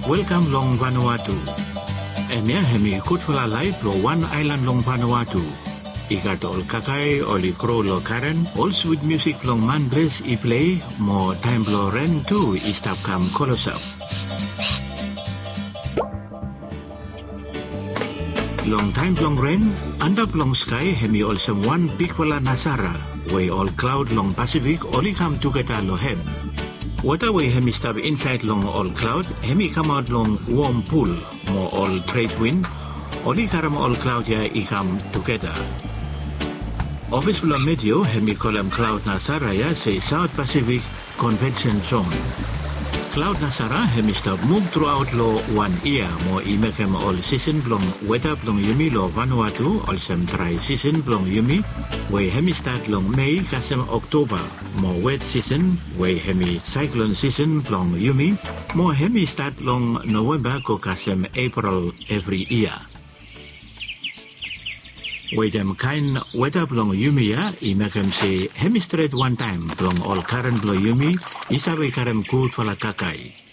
Welcome long Vanuatu. Enya hemi kutfula live lo one island long Vanuatu. Ikat ol kakai oli crow lo Karen. All sweet music long mandres I play. Mo time lo ren tu istap kam kolosap. Long time long rain, andap long sky hemi all some one big wala nasara. Way all cloud long Pacific only come together lo hem. Water way hemi stab inside long all cloud, hemi come out long warm pool, more all trade wind, only karam all cloud ya I come together. Office long medio hemi kolam cloud nasara ya say South Pacific Convention Zone. Cloud Nasara hemi stab move throughout lo 1 year, more I make him all season long weather long yumi lo Vanuatu, all some dry season long yumi, way hemi start long May kasem October, more wet season, way hemi cyclone season long yumi, more hemi start long November ko kasem April every year. Way them kind weather long yumi ya, I make him say hemi straight one time long all current lo yumi, isawe karem good for la kakai.